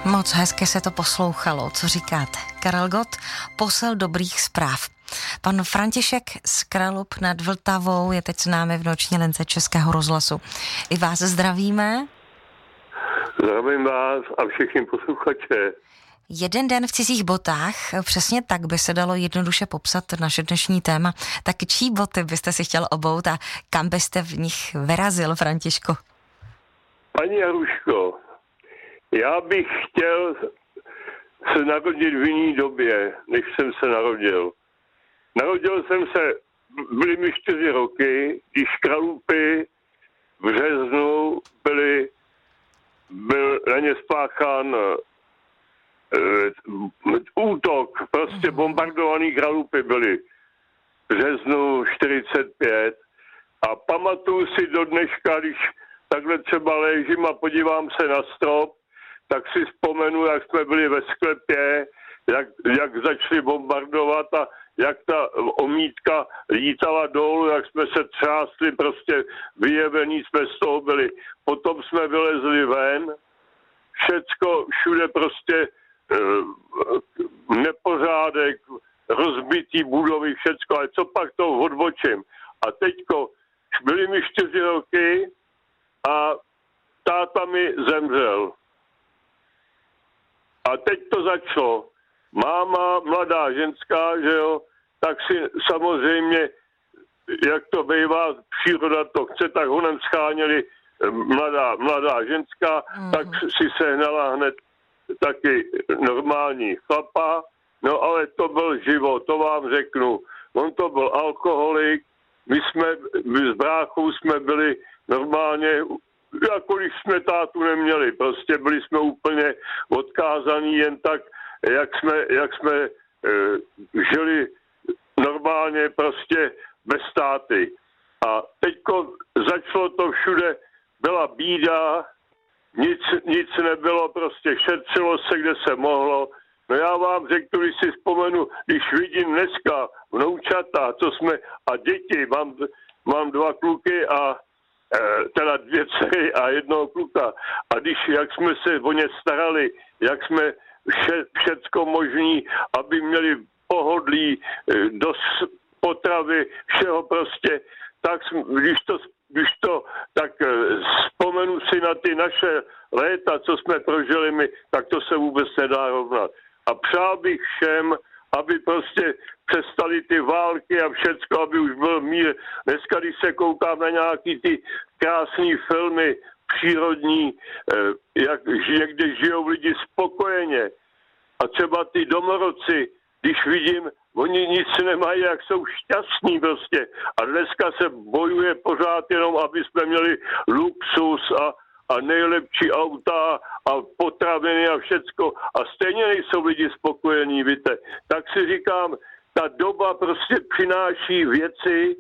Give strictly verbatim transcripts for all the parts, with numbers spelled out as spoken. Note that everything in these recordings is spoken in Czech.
Moc hezky se to poslouchalo, co říkáte. Karel Gott, posel dobrých zpráv. Pan František z Kralup nad Vltavou je teď s námi v noční lince Českého rozhlasu. I vás zdravíme. Zdravím vás a všechny posluchače. Jeden den v cizích botách, přesně tak by se dalo jednoduše popsat naše dnešní téma. Tak čí boty byste si chtěl obout a kam byste v nich vyrazil, Františku? Paní Jaruško, já bych chtěl se narodit v jiný době, než jsem se narodil. Narodil jsem se, byly mi čtyři roky, když Kralupy v březnu byly, byl na ně spáchán uh, útok, prostě bombardovaný Kralupy byly v březnu čtyřicet pět a pamatuju si do dneška, když takhle třeba ležím a podívám se na strop, tak si vzpomenu, jak jsme byli ve sklepě, jak, jak začali bombardovat a jak ta omítka lítala dolů, jak jsme se třásli, prostě vyjevení jsme z toho byli. Potom jsme vylezli ven, všecko, všude prostě eh, nepořádek, rozbitý budovy, všecko, ale co pak to odbočím. A teďko, byly mi čtyři roky a táta mi zemřel. A teď to začalo. Máma, mladá ženská, že jo, tak si samozřejmě, jak to bývá, příroda to chce, tak honem scháněli mladá, mladá ženská, mm. tak si sehnala hned taky normální chlapa, no ale to byl život, to vám řeknu. On to byl alkoholik, my jsme, my s bráchou jsme byli normálně, jako když jsme tátu neměli, prostě byli jsme úplně odkázaní jen tak, jak jsme, jak jsme e, žili normálně prostě bez táty. A teďko začalo to všude, byla bída, nic, nic nebylo, prostě šetřilo se, kde se mohlo. No já vám řeknu, když si vzpomenu, když vidím dneska vnoučata, co jsme, a děti, mám, mám dva kluky a teda dvě dcery a jednoho kluka. A když, jak jsme se o ně starali, jak jsme vše, všecko možný, aby měli pohodlí, dost potravy, všeho prostě, tak když to, když to tak vzpomenu si na ty naše léta, co jsme prožili my, tak to se vůbec nedá rovnat. A přál bych všem, aby prostě přestali ty války a všecko, aby už byl mír. Dneska, když se koukám na nějaký ty krásný filmy přírodní, jak někde žijou lidi spokojeně. A třeba ty domorodci, když vidím, oni nic nemají, jak jsou šťastní prostě. A dneska se bojuje pořád jenom, aby jsme měli luxus a a nejlepší auta a potraviny a všecko. A stejně nejsou lidi spokojení, víte. Tak si říkám, ta doba prostě přináší věci,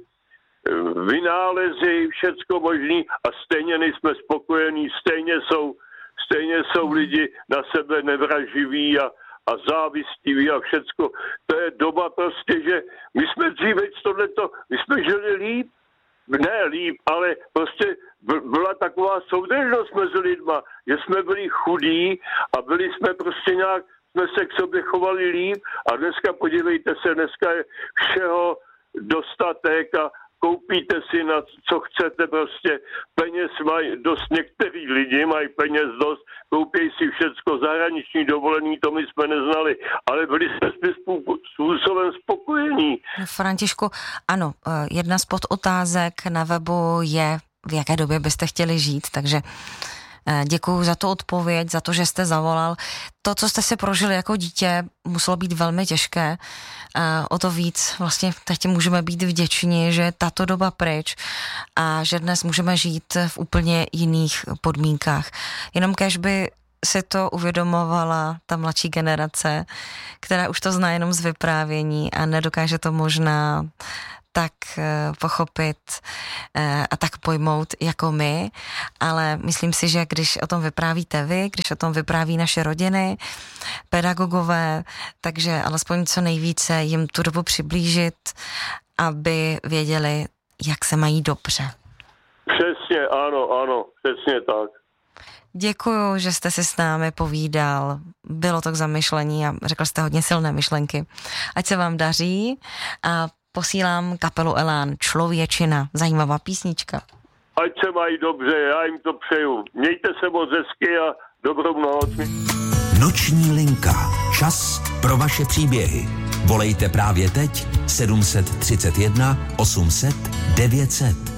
vynálezy, všecko možný a stejně nejsme spokojení, stejně jsou, stejně jsou lidi na sebe nevraživí a, a závistiví a všecko. To je doba prostě, že my jsme dříve tohleto, my jsme žili líp, ne líp, ale prostě byla taková soudržnost mezi lidma, že jsme byli chudí a byli jsme prostě nějak, jsme se k sobě chovali líp a dneska podívejte se, dneska je všeho dostatek a koupíte si na co chcete prostě, peněz mají dost, některý lidi mají peněz dost, koupí si všecko, zahraniční dovolený, to my jsme neznali, ale byli jsme způsobem spokojení. Františku, ano, jedna z podotázek na webu je, v jaké době byste chtěli žít, takže děkuju za tu odpověď, za to, že jste zavolal. To, co jste si prožili jako dítě, muselo být velmi těžké. O to víc vlastně teď můžeme být vděční, že tato doba pryč a že dnes můžeme žít v úplně jiných podmínkách. Jenom kéž by si to uvědomovala ta mladší generace, která už to zná jenom z vyprávění a nedokáže to možná tak pochopit a tak pojmout jako my, ale myslím si, že když o tom vyprávíte vy, když o tom vypráví naše rodiny, pedagogové, takže alespoň co nejvíce jim tu dobu přiblížit, aby věděli, jak se mají dobře. Přesně, ano, ano, přesně tak. Děkuju, že jste si s námi povídal. Bylo to k zamyšlení a řekl jste hodně silné myšlenky. Ať se vám daří a posílám kapelu Elán Člověčina. Zajímavá písnička. Ať se mají dobře, já jim to přeju. Mějte se moc hezky a dobrou noc. Noční linka. Čas pro vaše příběhy. Volejte právě teď sedm set třicet jedna osm set devět set.